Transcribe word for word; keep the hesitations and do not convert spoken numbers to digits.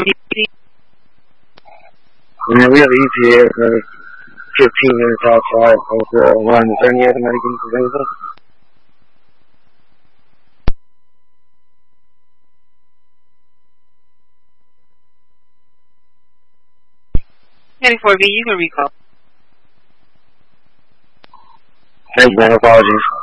Yeah, we have E T A for fifteen minutes outside of the run. Is there any other medicines available? ninety-four B, you can recall. Thank you, man. Apologies.